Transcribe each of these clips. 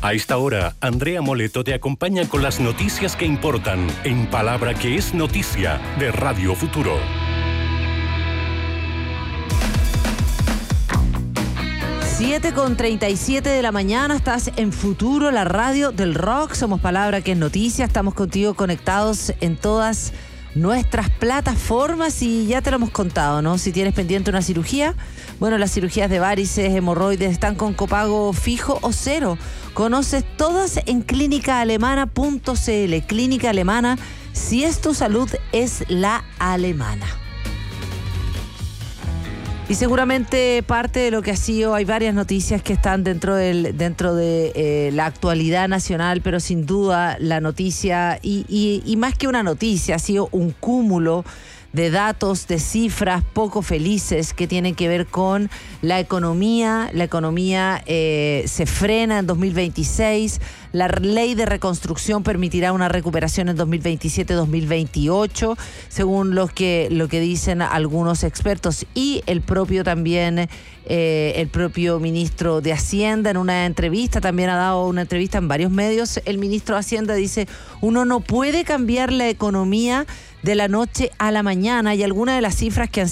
A esta hora, Andrea Moleto te acompaña con las noticias que importan en Palabra que es Noticia de Radio Futuro. 7:37 de la mañana, estás en Futuro, la radio del rock. Somos Palabra que es Noticia, estamos contigo conectados en todas nuestras plataformas y ya te lo hemos contado, ¿no? Si tienes pendiente una cirugía, bueno, las cirugías de varices, hemorroides están con copago fijo o cero. Conoces todas en clínicaalemana.cl. Clínica Alemana, si es tu salud, es la alemana. Y seguramente parte de lo que ha sido, hay varias noticias que están dentro de la actualidad nacional, pero sin duda la noticia, y más que una noticia, ha sido un cúmulo de datos, de cifras poco felices que tienen que ver con la economía. La economía se frena en 2026. La ley de reconstrucción permitirá una recuperación en 2027-2028, según lo que dicen algunos expertos. Y el propio también, el propio ministro de Hacienda en una entrevista, también ha dado una entrevista en varios medios. El ministro de Hacienda dice, uno no puede cambiar la economía de la noche a la mañana, y algunas de las cifras que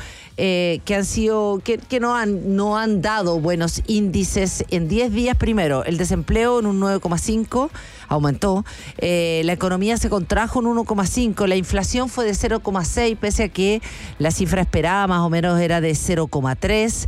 no han dado buenos índices en 10 días. Primero, el desempleo en un 9,5 aumentó, la economía se contrajo en 1,5, la inflación fue de 0,6, pese a que la cifra esperada más o menos era de 0,3.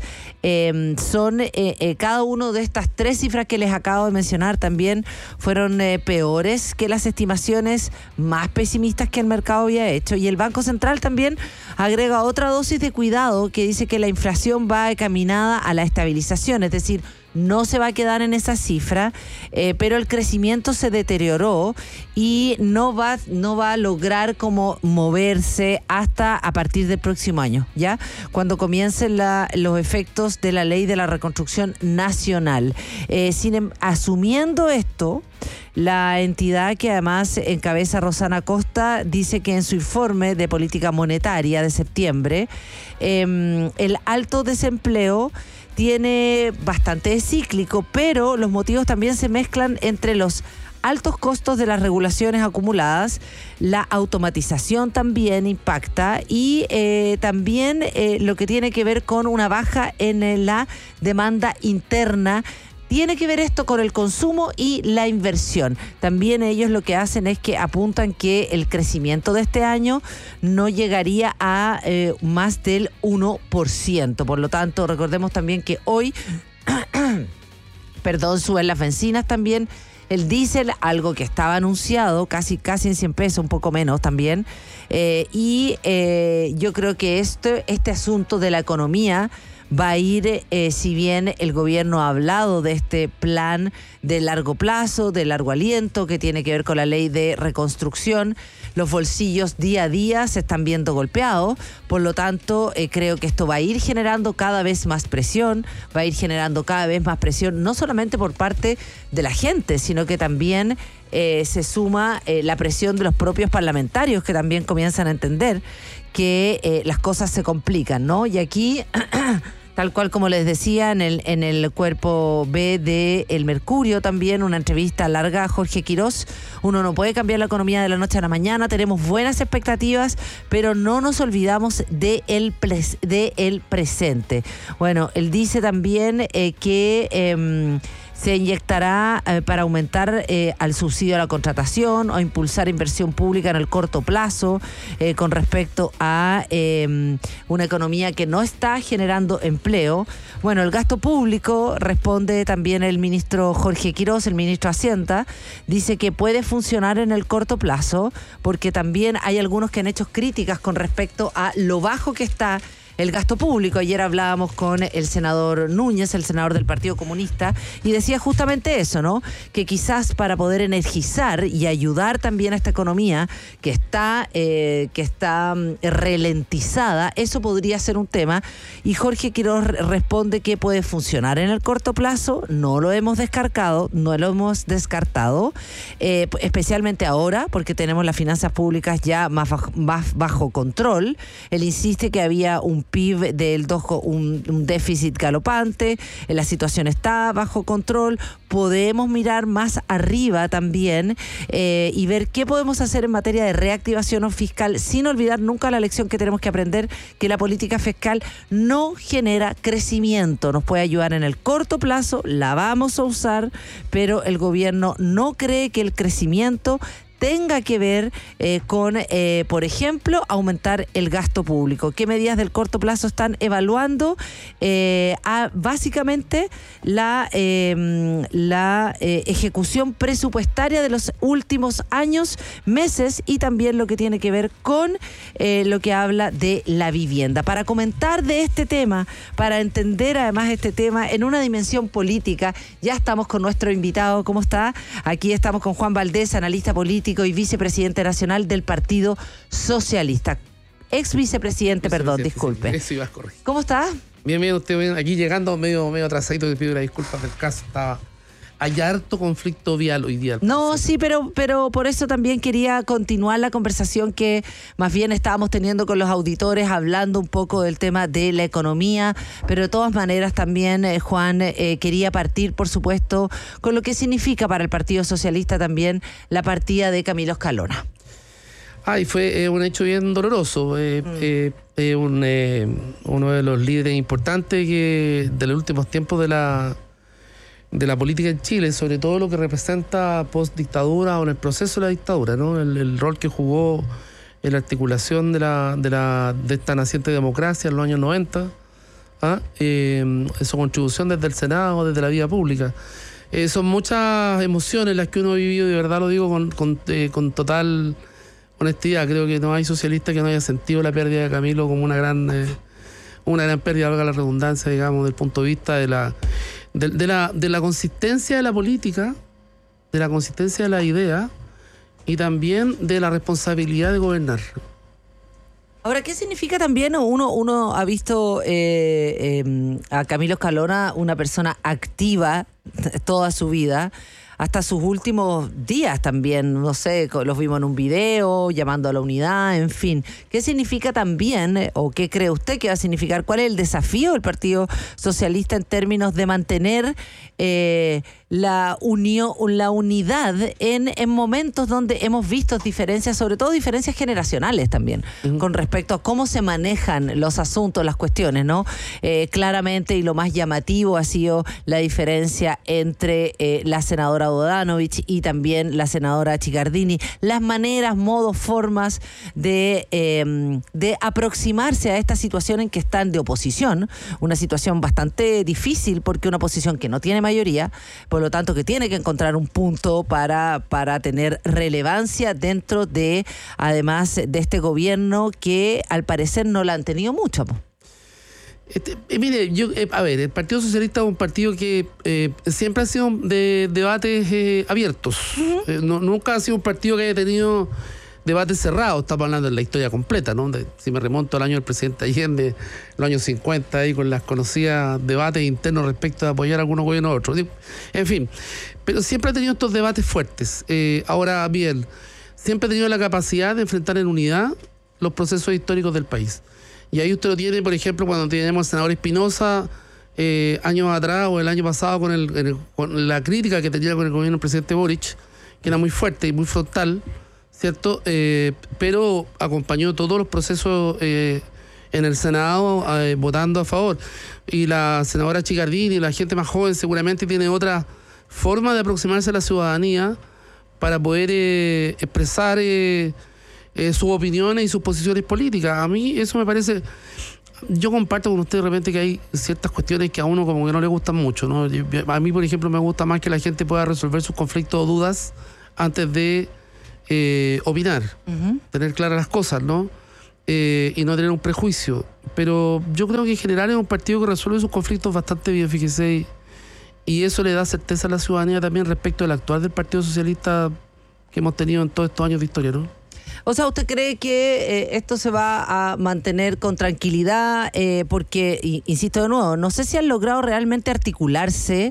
Cada uno de estas tres cifras que les acabo de mencionar también fueron peores que las estimaciones más pesimistas que el mercado había hecho. Y el Banco Central también agrega otra dosis de cuidado que dice que la inflación va encaminada a la estabilización, es decir, no se va a quedar en esa cifra, pero el crecimiento se deterioró y no va a lograr como moverse hasta a partir del próximo año, ¿ya? Cuando comiencen los efectos de la ley de la reconstrucción nacional. Asumiendo esto, la entidad que además encabeza Rosana Costa dice que en su informe de política monetaria de septiembre, el alto desempleo tiene bastante cíclico, pero los motivos también se mezclan entre los altos costos de las regulaciones acumuladas, la automatización también impacta y también lo que tiene que ver con una baja en la demanda interna. Tiene que ver esto con el consumo y la inversión. También ellos lo que hacen es que apuntan que el crecimiento de este año no llegaría a más del 1%. Por lo tanto, recordemos también que hoy, suben las bencinas también, el diésel, algo que estaba anunciado, casi en 100 pesos, un poco menos también. Yo creo que este asunto de la economía va a ir, si bien el gobierno ha hablado de este plan de largo plazo, de largo aliento, que tiene que ver con la ley de reconstrucción, los bolsillos día a día se están viendo golpeados. Por lo tanto, creo que esto va a ir generando cada vez más presión, no solamente por parte de la gente, sino que también se suma la presión de los propios parlamentarios, que también comienzan a entender que las cosas se complican, ¿no? Y aquí tal cual como les decía, en el cuerpo B de El Mercurio también, una entrevista larga a Jorge Quirós. Uno no puede cambiar la economía de la noche a la mañana, tenemos buenas expectativas, pero no nos olvidamos de el presente. Bueno, él dice también que se inyectará para aumentar al subsidio a la contratación o impulsar inversión pública en el corto plazo con respecto a una economía que no está generando empleo. Bueno, el gasto público, responde también el ministro Jorge Quirós, el ministro de Hacienda, dice que puede funcionar en el corto plazo porque también hay algunos que han hecho críticas con respecto a lo bajo que está el gasto público. Ayer hablábamos con el senador Núñez, el senador del Partido Comunista, y decía justamente eso, ¿no? Que quizás para poder energizar y ayudar también a esta economía que está ralentizada, eso podría ser un tema. Y Jorge Quirós responde que puede funcionar en el corto plazo, no lo hemos descartado, especialmente ahora, porque tenemos las finanzas públicas ya más bajo control. Él insiste que había un un PIB del un déficit galopante, la situación está bajo control, podemos mirar más arriba también y ver qué podemos hacer en materia de reactivación fiscal, sin olvidar nunca la lección que tenemos que aprender, que la política fiscal no genera crecimiento, nos puede ayudar en el corto plazo, la vamos a usar, pero el gobierno no cree que el crecimiento tenga que ver con, por ejemplo, aumentar el gasto público. ¿Qué medidas del corto plazo están evaluando? Básicamente la ejecución presupuestaria de los últimos años, meses, y también lo que tiene que ver con lo que habla de la vivienda. Para comentar de este tema, para entender además este tema en una dimensión política, ya estamos con nuestro invitado. ¿Cómo está? Aquí estamos con Juan Valdés, analista político y vicepresidente nacional del Partido Socialista. Ex vicepresidente, perdón, disculpe. Sí, vas correcto. ¿Cómo está? Bien, usted bien, aquí llegando medio atrasadito, te pido la disculpa del caso, hay harto conflicto vial hoy día. No, sí, pero por eso también quería continuar la conversación que más bien estábamos teniendo con los auditores, hablando un poco del tema de la economía, pero de todas maneras también, Juan, quería partir, por supuesto, con lo que significa para el Partido Socialista también la partida de Camilo Escalona. Y fue un hecho bien doloroso. Uno de los líderes importantes de los últimos tiempos de la política en Chile, sobre todo lo que representa post-dictadura o en el proceso de la dictadura, ¿no? El rol que jugó en la articulación de esta naciente democracia en los años 90, su contribución desde el Senado, desde la vida pública. Son muchas emociones las que uno ha vivido, de verdad lo digo con total honestidad. Creo que no hay socialista que no haya sentido la pérdida de Camilo como una gran pérdida, valga la redundancia, digamos, del punto de vista de la consistencia de la política, de la consistencia de la idea y también de la responsabilidad de gobernar. Ahora, ¿qué significa también? Uno ha visto a Camilo Escalona una persona activa toda su vida, hasta sus últimos días también, no sé, los vimos en un video, llamando a la unidad, en fin. ¿Qué significa también, o qué cree usted que va a significar, cuál es el desafío del Partido Socialista en términos de mantener la unidad en momentos donde hemos visto diferencias, sobre todo diferencias generacionales también, con respecto a cómo se manejan los asuntos, las cuestiones, ¿no? Claramente, y lo más llamativo ha sido la diferencia entre la senadora Bodanovich y también la senadora Chicardini, las maneras, modos, formas de aproximarse a esta situación en que están de oposición, una situación bastante difícil porque una oposición que no tiene mayoría, por lo tanto que tiene que encontrar un punto para tener relevancia dentro de, además de este gobierno que al parecer no la han tenido mucho. Mire, el Partido Socialista es un partido que siempre ha sido de debates abiertos. Nunca ha sido un partido que haya tenido debates cerrados. Estamos hablando de la historia completa, ¿no? Si me remonto al año del presidente Allende, los años 50, ahí con las conocidas debates internos respecto a apoyar a algunos gobiernos a otros. En fin, pero siempre ha tenido estos debates fuertes. Ahora bien, siempre ha tenido la capacidad de enfrentar en unidad los procesos históricos del país. Y ahí usted lo tiene, por ejemplo, cuando tenemos al senador Espinosa, años atrás o el año pasado, con la crítica que tenía con el gobierno del presidente Boric, que era muy fuerte y muy frontal, ¿cierto? Pero acompañó todos los procesos en el Senado votando a favor. Y la senadora Chicardini, la gente más joven, seguramente tiene otra forma de aproximarse a la ciudadanía para poder expresar sus opiniones y sus posiciones políticas. A mí eso me parece... Yo comparto con usted de repente que hay ciertas cuestiones que a uno como que no le gustan mucho, ¿no? A mí, por ejemplo, me gusta más que la gente pueda resolver sus conflictos o dudas antes de opinar, tener claras las cosas, ¿no? Y no tener un prejuicio. Pero yo creo que en general es un partido que resuelve sus conflictos bastante bien, fíjese, y eso le da certeza a la ciudadanía también respecto del actual del Partido Socialista que hemos tenido en todos estos años de historia, ¿no? O sea, ¿usted cree que esto se va a mantener con tranquilidad? Porque, insisto de nuevo, no sé si han logrado realmente articularse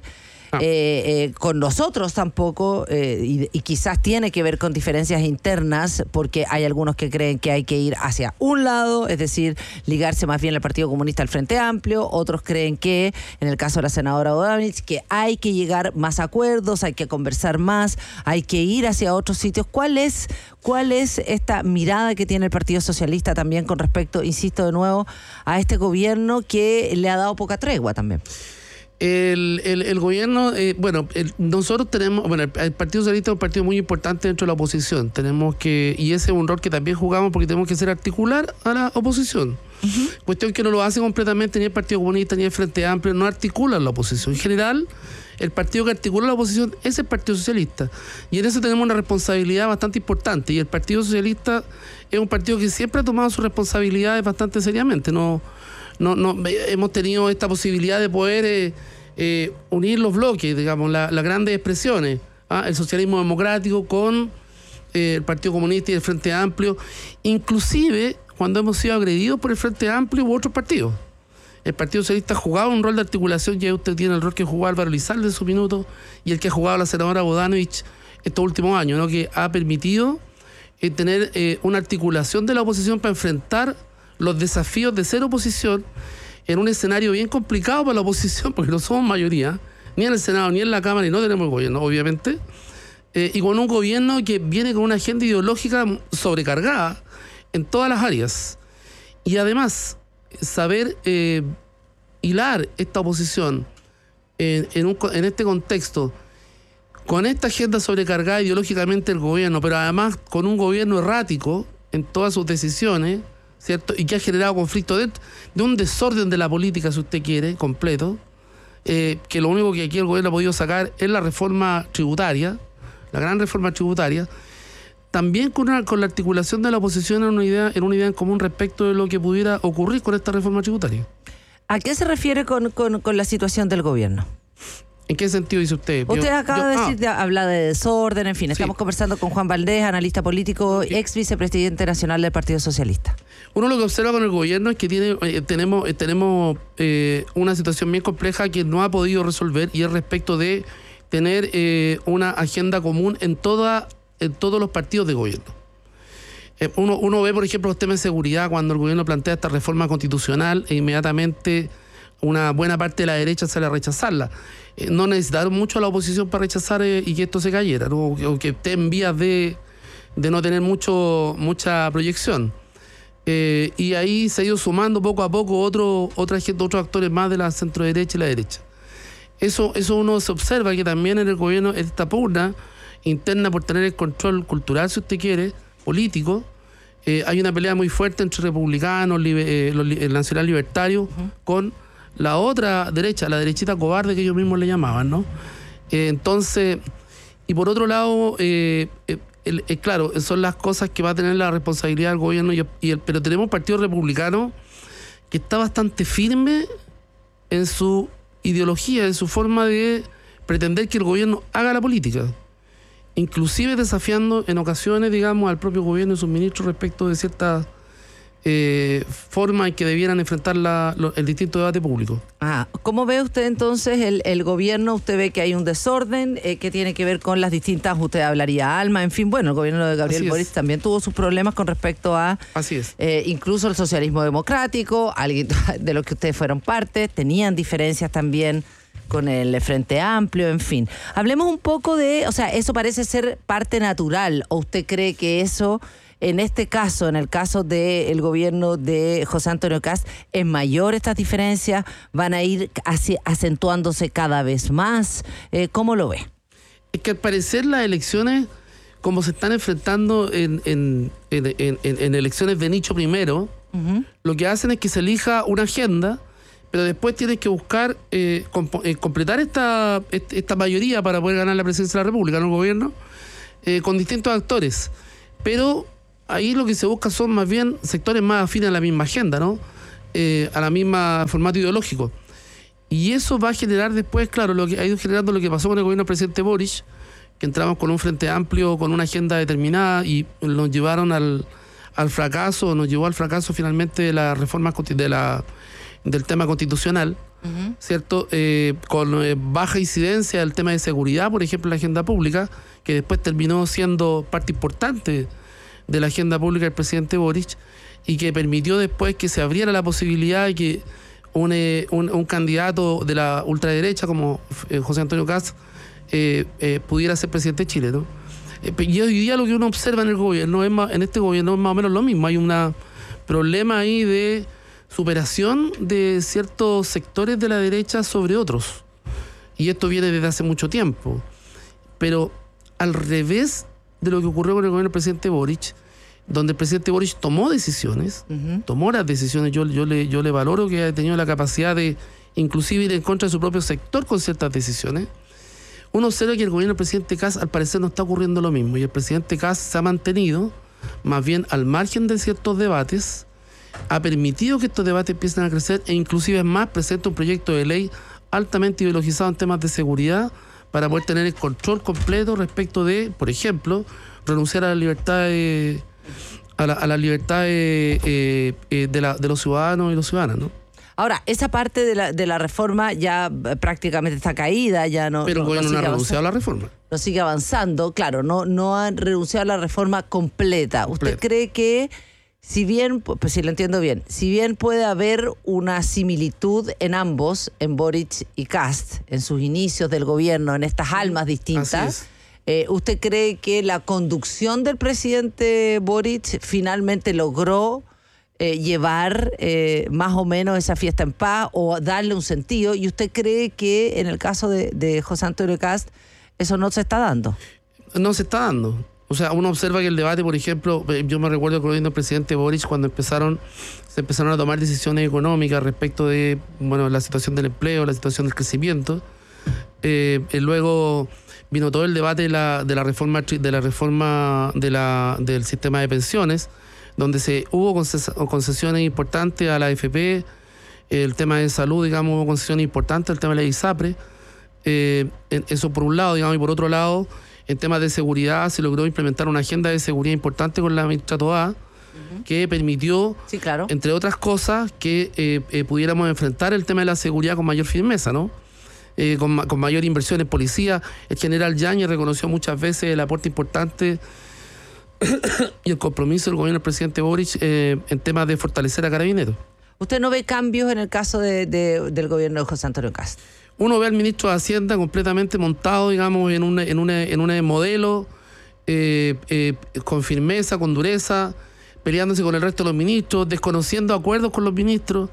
con nosotros tampoco, y quizás tiene que ver con diferencias internas, porque hay algunos que creen que hay que ir hacia un lado, es decir, ligarse más bien al Partido Comunista al Frente Amplio. Otros creen que, en el caso de la senadora Bodanovich, que hay que llegar más a acuerdos, hay que conversar más, hay que ir hacia otros sitios. ¿Cuál es esta mirada que tiene el Partido Socialista también con respecto, insisto de nuevo, a este gobierno que le ha dado poca tregua también? El gobierno, nosotros tenemos, el Partido Socialista es un partido muy importante dentro de la oposición. Tenemos que, y ese es un rol que también jugamos porque tenemos que ser articular a la oposición. Cuestión que no lo hace completamente ni el Partido Comunista ni el Frente Amplio, no articulan la oposición. En general, el partido que articula la oposición es el Partido Socialista. Y en eso tenemos una responsabilidad bastante importante. Y el Partido Socialista es un partido que siempre ha tomado sus responsabilidades bastante seriamente. No hemos tenido esta posibilidad de poder unir los bloques, digamos, las grandes expresiones, el socialismo democrático con el Partido Comunista y el Frente Amplio, inclusive cuando hemos sido agredidos por el Frente Amplio u otros partidos. El Partido Socialista ha jugado un rol de articulación, ya usted tiene el rol que jugó Álvaro Elizalde en su minuto y el que ha jugado la senadora Bodanovich estos últimos años, ¿no? Que ha permitido tener una articulación de la oposición para enfrentar los desafíos de ser oposición en un escenario bien complicado para la oposición, porque no somos mayoría, ni en el Senado, ni en la Cámara, y no tenemos el gobierno, obviamente, y con un gobierno que viene con una agenda ideológica sobrecargada en todas las áreas. Y además, saber hilar esta oposición en este contexto, con esta agenda sobrecargada ideológicamente el gobierno, pero además con un gobierno errático en todas sus decisiones, ¿cierto? Y que ha generado conflicto de un desorden de la política, si usted quiere, completo, que lo único que aquí el gobierno ha podido sacar es la reforma tributaria, la gran reforma tributaria, también con la articulación de la oposición en una idea en común respecto de lo que pudiera ocurrir con esta reforma tributaria. ¿A qué se refiere con la situación del gobierno? ¿En qué sentido dice usted? Usted acaba de decir, habla de desorden, en fin. Sí. Estamos conversando con Juan Valdés, analista político, ex vicepresidente nacional del Partido Socialista. Uno lo que observa con el gobierno es que tenemos una situación bien compleja que no ha podido resolver, y es respecto de tener una agenda común en todos los partidos de gobierno. Uno ve, por ejemplo, los temas de seguridad cuando el gobierno plantea esta reforma constitucional e inmediatamente una buena parte de la derecha sale a rechazarla. No necesitaron mucho a la oposición para rechazar y que esto se cayera, ¿no? O que esté en vías de no tener mucha proyección. Y ahí se ha ido sumando poco a poco otros actores más de la centro derecha y la derecha. Eso uno se observa que también en el gobierno esta pugna interna por tener el control cultural, si usted quiere, político. Hay una pelea muy fuerte entre republicanos, el nacional libertario, con la otra derecha, la derechita cobarde que ellos mismos le llamaban, ¿no? Entonces, y por otro lado, claro, son las cosas que va a tener la responsabilidad del gobierno, pero tenemos un partido republicano que está bastante firme en su ideología, en su forma de pretender que el gobierno haga la política, inclusive desafiando en ocasiones, digamos, al propio gobierno y sus ministros respecto de ciertas formas en que debieran enfrentar el distinto debate público. ¿Cómo ve usted entonces el gobierno? Usted ve que hay un desorden que tiene que ver con las distintas, usted hablaría Alma, en fin, bueno, el gobierno de Gabriel Boric también tuvo sus problemas con respecto a incluso el socialismo democrático, alguien de los que ustedes fueron parte, tenían diferencias también con el Frente Amplio, en fin. Hablemos un poco eso parece ser parte natural, ¿o usted cree que eso, en este caso, en el caso del gobierno de José Antonio Kast, es mayor estas diferencias, van a ir acentuándose cada vez más? ¿Cómo lo ve? Es que al parecer las elecciones, como se están enfrentando en elecciones de nicho primero, lo que hacen es que se elija una agenda, pero después tienes que buscar completar esta mayoría para poder ganar la presidencia de la República, ¿no? El gobierno, con distintos actores. Pero ahí lo que se busca son más bien sectores más afines a la misma agenda, ¿no? A la misma formato ideológico. Y eso va a generar después, claro, lo que ha ido generando lo que pasó con el gobierno del presidente Boric, que entramos con un Frente Amplio, con una agenda determinada, y nos llevaron al fracaso, nos llevó al fracaso finalmente de la reforma del tema constitucional, ¿cierto? Con baja incidencia del tema de seguridad, por ejemplo, en la agenda pública, que después terminó siendo parte importante de la agenda pública del presidente Boric, y que permitió después que se abriera la posibilidad de que un candidato de la ultraderecha como José Antonio Kast pudiera ser presidente de Chile, ¿no? Y hoy día lo que uno observa en el gobierno, en este gobierno, es más o menos lo mismo. Hay un problema ahí de superación de ciertos sectores de la derecha sobre otros. Y esto viene desde hace mucho tiempo. Pero al revés de lo que ocurrió con el gobierno del presidente Boric, donde el presidente Boric tomó decisiones, tomó las decisiones, yo le valoro que haya tenido la capacidad de inclusive ir en contra de su propio sector con ciertas decisiones. Uno observa que el gobierno del presidente Kast al parecer no está ocurriendo lo mismo, y el presidente Kast se ha mantenido más bien al margen de ciertos debates, ha permitido que estos debates empiecen a crecer, e inclusive es más, presenta un proyecto de ley altamente ideologizado en temas de seguridad para poder tener el control completo respecto de, por ejemplo, renunciar a la libertad de los ciudadanos y los ciudadanas, ¿no? Ahora, esa parte de la reforma ya prácticamente está caída, ya no. Pero el gobierno no ha renunciado a la reforma. No sigue avanzando, claro, no han renunciado a la reforma completa. ¿Usted cree que, si bien, pues si lo entiendo bien, si bien puede haber una similitud en ambos, en Boric y Kast, en sus inicios del gobierno, en estas almas distintas, ¿usted cree que la conducción del presidente Boric finalmente logró llevar más o menos esa fiesta en paz o darle un sentido? ¿Y usted cree que en el caso de José Antonio Kast eso no se está dando? No se está dando. O sea, uno observa que el debate, por ejemplo, yo me recuerdo con el presidente Boric cuando se empezaron a tomar decisiones económicas respecto de la situación del empleo, la situación del crecimiento. Luego vino todo el debate de la reforma del sistema de pensiones, donde hubo concesiones importantes a la AFP, el tema de salud, digamos, hubo concesiones importantes, el tema de la ISAPRE, eso por un lado, digamos, y por otro lado, en temas de seguridad se logró implementar una agenda de seguridad importante con la ministra Toá, que permitió, sí, claro, entre otras cosas, que pudiéramos enfrentar el tema de la seguridad con mayor firmeza, ¿no? Con mayor inversión en policía. El general Yáñez reconoció muchas veces el aporte importante y el compromiso del gobierno del presidente Boric en temas de fortalecer a Carabineros. ¿Usted no ve cambios en el caso del gobierno de José Antonio Kast? Uno ve al ministro de Hacienda completamente montado, digamos, en un modelo con firmeza, con dureza, peleándose con el resto de los ministros, desconociendo acuerdos con los ministros,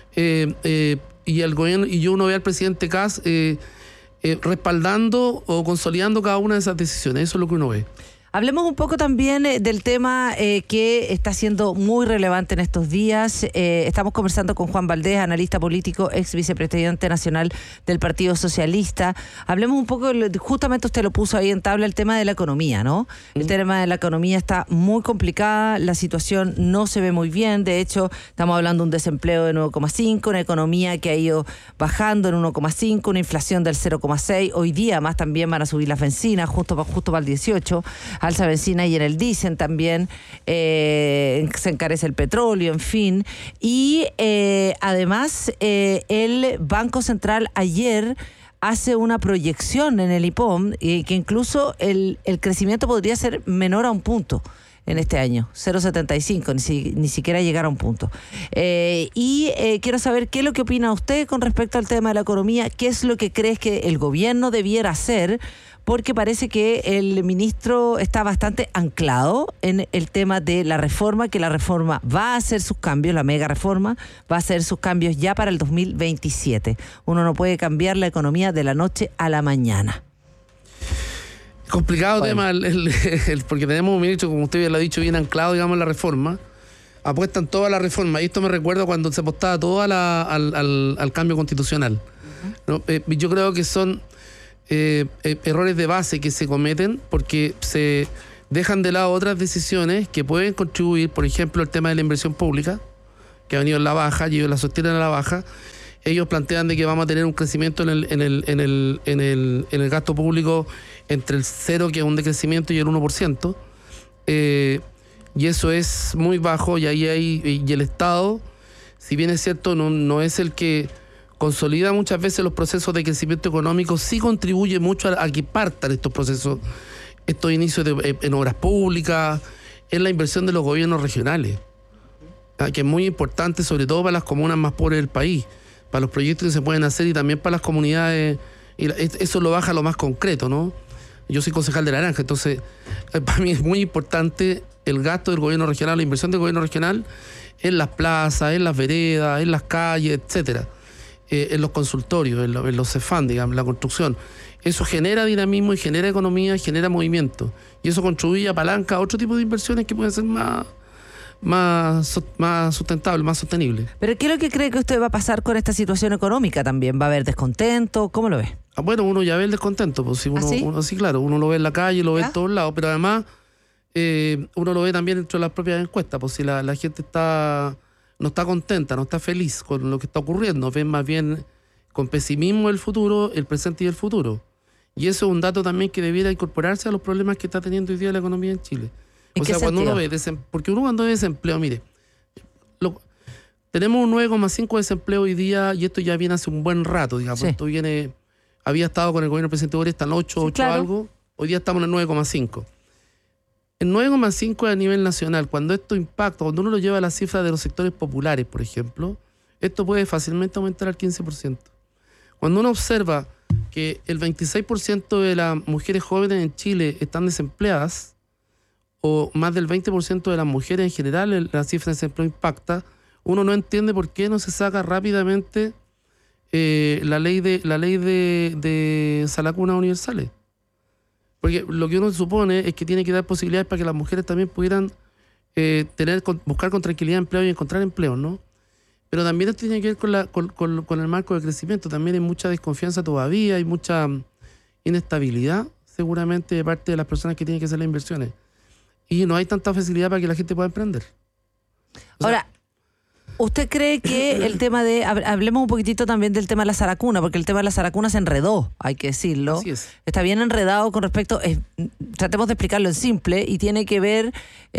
y el gobierno, y uno ve al presidente Kast respaldando o consolidando cada una de esas decisiones. Eso es lo que uno ve. Hablemos un poco también del tema que está siendo muy relevante en estos días. Estamos conversando con Juan Valdés, analista político, ex vicepresidente nacional del Partido Socialista. Hablemos un poco, justamente usted lo puso ahí en tabla, el tema de la economía, ¿no? El tema de la economía está muy complicada, la situación no se ve muy bien. De hecho, estamos hablando de un desempleo de 9,5, una economía que ha ido bajando en 1,5, una inflación del 0,6. Hoy día más también van a subir las bencinas, justo para el 18. Alza benzina, y en el diésel también se encarece el petróleo, en fin. Y además el Banco Central ayer hace una proyección en el IPOM que incluso el crecimiento podría ser menor a 1 punto en este año, 0,75, ni siquiera llegar a 1 punto. Quiero saber qué es lo que opina usted con respecto al tema de la economía, qué es lo que crees que el gobierno debiera hacer, porque parece que el ministro está bastante anclado en el tema de la reforma, que la reforma va a hacer sus cambios, la mega reforma va a hacer sus cambios ya para el 2027. Uno no puede cambiar la economía de la noche a la mañana. Complicado tema, porque tenemos un ministro, como usted ya lo ha dicho, bien anclado, digamos, en la reforma. Apuestan toda la reforma, y esto me recuerda cuando se apostaba todo al cambio constitucional. ¿No? Yo creo que son errores de base que se cometen porque se dejan de lado otras decisiones que pueden contribuir, por ejemplo, el tema de la inversión pública, que ha venido en la baja, y ellos la sostienen a la baja. Ellos plantean de que vamos a tener un crecimiento en el gasto público entre el 0, que es un decrecimiento, y el 1%. Y eso es muy bajo, y ahí y el Estado, si bien es cierto, no es el que consolida muchas veces los procesos de crecimiento económico, sí contribuye mucho a que partan estos procesos, estos inicios en obras públicas, en la inversión de los gobiernos regionales, que es muy importante, sobre todo para las comunas más pobres del país, para los proyectos que se pueden hacer y también para las comunidades, y eso lo baja a lo más concreto, ¿no? Yo soy concejal de Naranja, entonces para mí es muy importante el gasto del gobierno regional, la inversión del gobierno regional en las plazas, en las veredas, en las calles, etcétera, en los consultorios, en los CEFAM, digamos, la construcción. Eso genera dinamismo y genera economía, genera movimiento. Y eso contribuye a palanca a otro tipo de inversiones que pueden ser más sustentables, más sostenibles. ¿Pero qué es lo que cree que usted va a pasar con esta situación económica también? ¿Va a haber descontento? ¿Cómo lo ve? Bueno, uno ya ve el descontento. Pues, si uno, sí, claro, uno lo ve en la calle, lo ve en todos lados, pero además uno lo ve también dentro de las propias encuestas. Pues si la gente no está contenta, no está feliz con lo que está ocurriendo, ven más bien con pesimismo el futuro, el presente y el futuro. Y eso es un dato también que debiera incorporarse a los problemas que está teniendo hoy día la economía en Chile. ¿En qué cuando sentido? uno ve porque uno cuando ve desempleo, mire, tenemos un 9,5 de desempleo hoy día y esto ya viene hace un buen rato, digamos. Sí. Esto había estado con el gobierno del presidente Boric hasta en 8 claro. algo, hoy día estamos en el 9,5. El 9,5 es a nivel nacional. Cuando esto impacta, cuando uno lo lleva a la cifra de los sectores populares, por ejemplo, esto puede fácilmente aumentar al 15%. Cuando uno observa que el 26% de las mujeres jóvenes en Chile están desempleadas, o más del 20% de las mujeres en general, la cifra de desempleo impacta, uno no entiende por qué no se saca rápidamente la ley de salacunas universales. Porque lo que uno supone es que tiene que dar posibilidades para que las mujeres también pudieran buscar con tranquilidad empleo y encontrar empleo, ¿no? Pero también esto tiene que ver con el marco de crecimiento. También hay mucha desconfianza todavía, hay mucha inestabilidad seguramente de parte de las personas que tienen que hacer las inversiones. Y no hay tanta facilidad para que la gente pueda emprender. Ahora, ¿usted cree que el tema de... Hablemos un poquitito también del tema de la salacuna, porque el tema de la salacuna se enredó, hay que decirlo. Así es. Está bien enredado con respecto... tratemos de explicarlo en simple, y tiene que ver...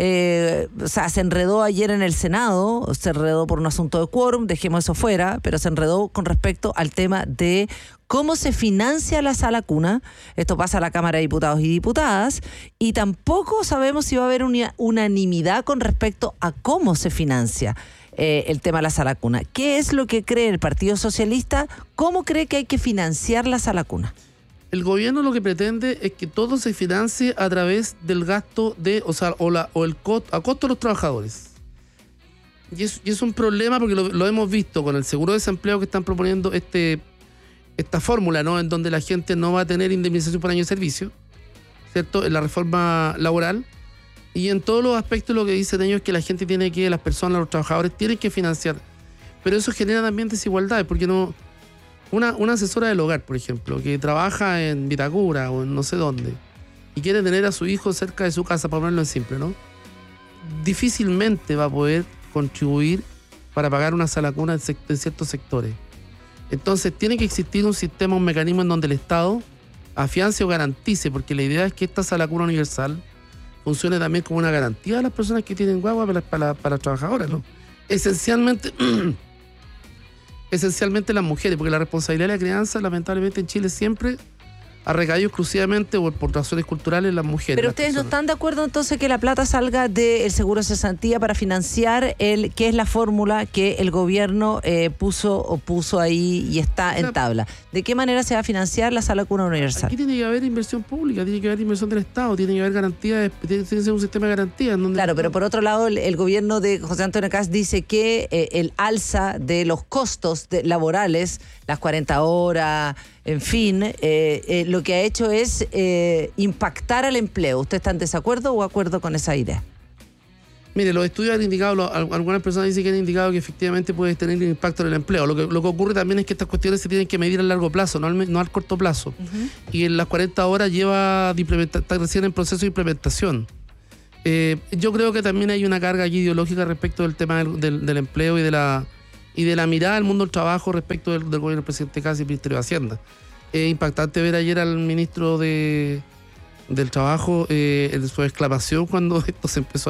se enredó ayer en el Senado, se enredó por un asunto de quórum, dejemos eso fuera, pero se enredó con respecto al tema de cómo se financia la salacuna. Esto pasa a la Cámara de Diputados y Diputadas, y tampoco sabemos si va a haber una unanimidad con respecto a cómo se financia el tema de la salacuna. ¿Qué es lo que cree el Partido Socialista? ¿Cómo cree que hay que financiar la salacuna? El gobierno lo que pretende es que todo se financie a través del gasto a costo de los trabajadores. Y es un problema porque lo hemos visto con el seguro de desempleo que están proponiendo esta fórmula, ¿no? En donde la gente no va a tener indemnización por año de servicio, ¿cierto? En la reforma laboral. Y en todos los aspectos lo que dicen ellos es que las personas, los trabajadores tienen que financiar. Pero eso genera también desigualdades, porque no... Una asesora del hogar, por ejemplo, que trabaja en Vitacura o en no sé dónde, y quiere tener a su hijo cerca de su casa, para ponerlo en simple, ¿no? Difícilmente va a poder contribuir para pagar una salacuna en ciertos sectores. Entonces tiene que existir un sistema, un mecanismo en donde el Estado afiance o garantice, porque la idea es que esta salacuna universal funcione también como una garantía a las personas que tienen guagua para las trabajadoras, ¿no? Esencialmente las mujeres, porque la responsabilidad de la crianza, lamentablemente en Chile siempre ha recaído exclusivamente o por razones culturales en las mujeres. Pero ustedes no están de acuerdo entonces que la plata salga del seguro de cesantía para financiar que es la fórmula que el gobierno puso ahí y está en tabla. ¿De qué manera se va a financiar la salacuna universal? Aquí tiene que haber inversión pública, tiene que haber inversión del Estado, tiene que haber garantías, tiene que ser un sistema de garantías. Claro, pero por otro lado el gobierno de José Antonio Kast dice que el alza de los costos laborales, las 40 horas, en fin, lo que ha hecho es impactar al empleo. ¿Usted está en desacuerdo o acuerdo con esa idea? Mire, los estudios han indicado, algunas personas dicen que han indicado que efectivamente puede tener un impacto en el empleo. Lo que ocurre también es que estas cuestiones se tienen que medir a largo plazo, no al corto plazo. Uh-huh. Y en las 40 horas está recién en proceso de implementación. Yo creo que también hay una carga aquí ideológica respecto del tema del empleo y de la mirada al mundo del trabajo respecto del gobierno del presidente Kast y el Ministerio de Hacienda. Es impactante ver ayer al ministro del Trabajo en su exclamación cuando esto se empezó